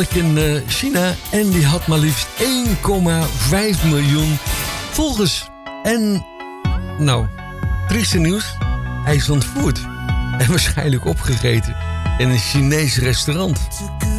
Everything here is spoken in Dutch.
namelijk in China en die had maar liefst 1,5 miljoen volgers. En, nou, trieste nieuws, hij is ontvoerd en waarschijnlijk opgegeten in een Chinees restaurant.